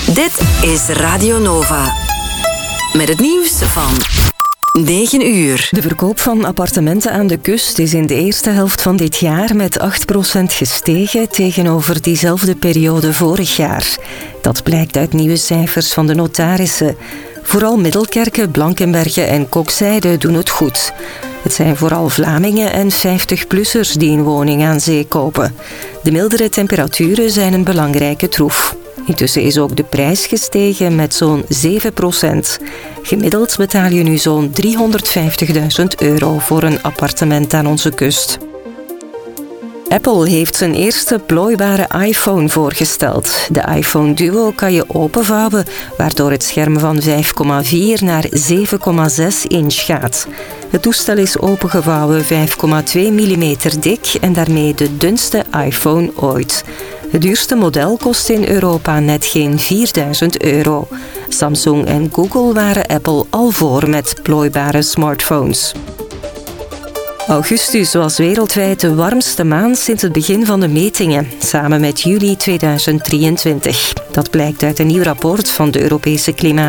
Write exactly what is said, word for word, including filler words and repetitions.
Dit is Radio Nova. Met het nieuws van negen uur. De verkoop van appartementen aan de kust is in de eerste helft van dit jaar met acht procent gestegen tegenover diezelfde periode vorig jaar. Dat blijkt uit nieuwe cijfers van de notarissen. Vooral Middelkerke, Blankenberge en Kokzijde doen het goed. Het zijn vooral Vlamingen en vijftig-plussers die een woning aan zee kopen. De mildere temperaturen zijn een belangrijke troef. Intussen is ook de prijs gestegen met zo'n zeven procent. Gemiddeld betaal je nu zo'n driehonderdvijftigduizend euro voor een appartement aan onze kust. Apple heeft zijn eerste plooibare iPhone voorgesteld. De iPhone Duo kan je openvouwen, waardoor het scherm van vijf komma vier naar zeven komma zes inch gaat. Het toestel is opengevouwen vijf komma twee millimeter dik en daarmee de dunste iPhone ooit. Het duurste model kost in Europa net geen vierduizend euro. Samsung en Google waren Apple al voor met plooibare smartphones. Augustus was wereldwijd de warmste maand sinds het begin van de metingen, samen met juli tweeduizend drieëntwintig. Dat blijkt uit een nieuw rapport van de Europese Klimaat.